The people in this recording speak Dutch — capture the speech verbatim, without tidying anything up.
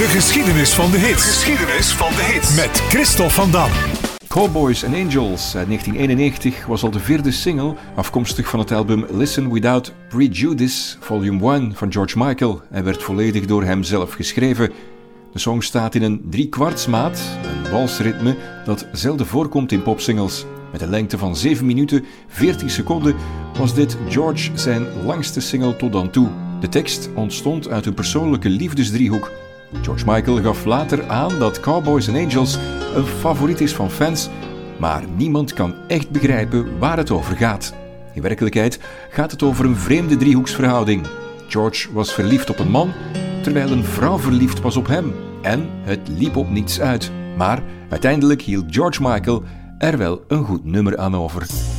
De geschiedenis van de hits. Geschiedenis van de hits. Met Christophe van Dam. Cowboys and Angels uit negentien eenennegentig was al de vierde single, afkomstig van het album Listen Without Prejudice, volume één van George Michael, en werd volledig door hem zelf geschreven. De song staat in een driekwartsmaat, een walsritme dat zelden voorkomt in popsingles. Met een lengte van zeven minuten veertien seconden was dit George zijn langste single tot dan toe. De tekst ontstond uit een persoonlijke liefdesdriehoek. George Michael gaf later aan dat Cowboys and Angels een favoriet is van fans, maar niemand kan echt begrijpen waar het over gaat. In werkelijkheid gaat het over een vreemde driehoeksverhouding. George was verliefd op een man, terwijl een vrouw verliefd was op hem. En het liep op niets uit. Maar uiteindelijk hield George Michael er wel een goed nummer aan over.